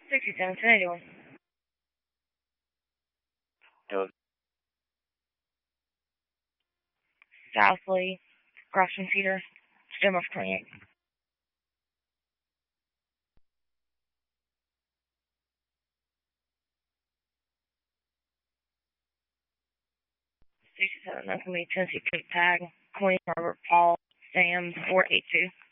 67, 1081. South Lee, crossing Cedar, stem of 28. 67, that's going to be Tennessee Creek Tag, Queen Robert Paul, Sam 482.